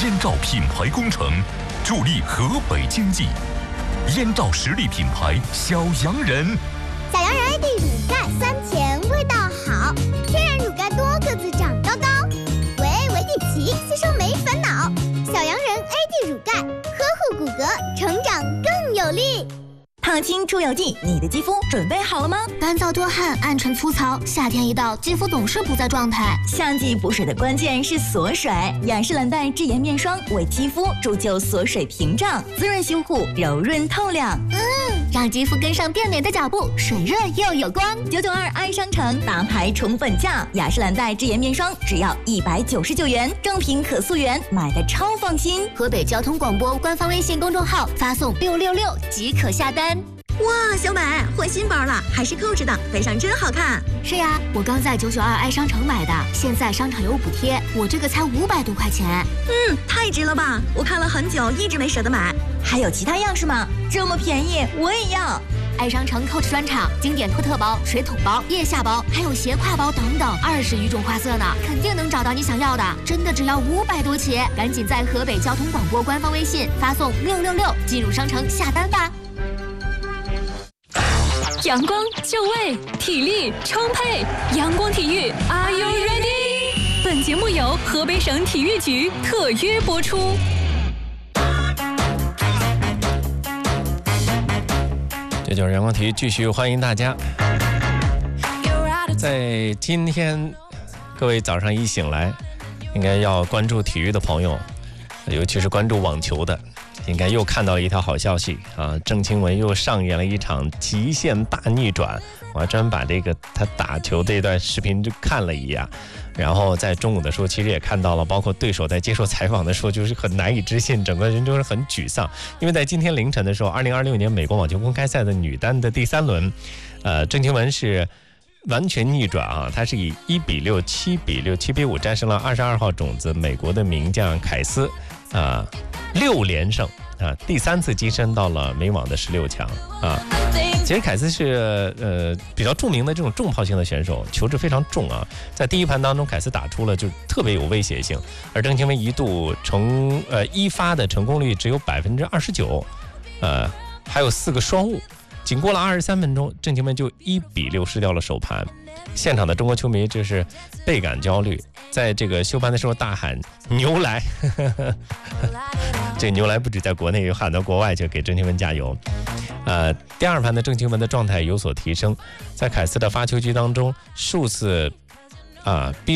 燕赵品牌工程，助力河北经济。燕赵实力品牌小洋人， 小洋人 AD 乳钙酸甜味道好，天然乳钙多，个子长高高，维地奇吸收没烦恼。小洋人 AD 乳钙，呵护骨骼，成长更有力。 烫青出油剂，你的肌肤准备好了吗？ 干燥多汗，暗沉粗糙，夏天一到，肌肤总是不在状态。 夏季补水的关键是锁水，雅诗兰黛智妍面霜为肌肤铸就锁水屏障，滋润修护，柔润透亮。 让肌肤跟上变美的脚步，水润又有光。 992爱商城大牌宠粉价，雅诗兰黛智妍面霜只要199元，正品可溯源，买的超放心。 河北交通广播官方微信公众号发送666即可下单。 哇，小美换新包了，还是Coach的，背上真好看。 是呀，我刚在992爱商城买的，现在商场有补贴，我这个才500多块钱。 太值了吧！我看了很久，一直没舍得买。还有其他样式吗？这么便宜，我也要。 爱商城 Coach 专场，经典托特包、水桶包、腋下包，还有斜挎包等等，20余种花色呢，肯定能找到你想要的。真的只要500多起，赶紧在河北交通广播官方微信发送666进入商城下单吧。 阳光就位，体力充沛，阳光体育 ，Are you ready？ 本节目由河北省体育局特约播出。 这就是阳光体育，继续欢迎大家。在今天，各位早上一醒来，应该要关注体育的朋友，尤其是关注网球的。应该又看到了一条好消息啊！郑钦文又上演了一场极限大逆转，我还专门把这个他打球这段视频就看了一眼，然后在中午的时候其实也看到了，包括对手在接受采访的时候就是很难以置信，整个人就是很沮丧，因为在今天凌晨的时候，2026年美国网球公开赛的女单的第3轮，郑钦文是完全逆转啊！他是以1比6、7比6、7比5战胜了22号种子美国的名将凯斯，6连胜啊，第3次跻身到了美网的16强啊。其实凯斯是比较著名的这种重炮型的选手，球质非常重啊。在第一盘当中，凯斯打出了就特别有威胁性，而郑钦文一度一发的成功率只有29%，还有4个双误。仅过了23分钟，郑钦文就1比6失掉了首盘。现场的中国球迷就是倍感焦虑，在这个休盘的时候大喊牛来这牛来不止在国内，有喊到国外去给郑钦文加油。第2盘的郑钦文的状态有所提升，在凯斯的发球局当中数次逼